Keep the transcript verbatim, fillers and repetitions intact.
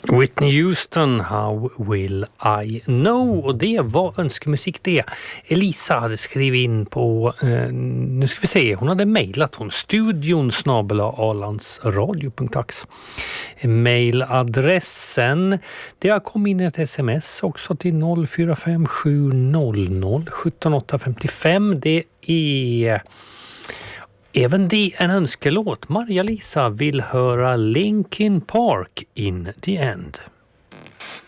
Whitney Houston, How Will I Know? Och det var önskemusik det. Elisa hade skrivit in på, eh, nu ska vi se, hon hade mejlat hon, studion snabel-a alandsradio punkt ax. Mailadressen, det har kommit in ett sms också till noll fyra fem sju noll noll sju åtta fem fem. Det är även det en önskelåt. Maria-Lisa vill höra Linkin Park, In the End.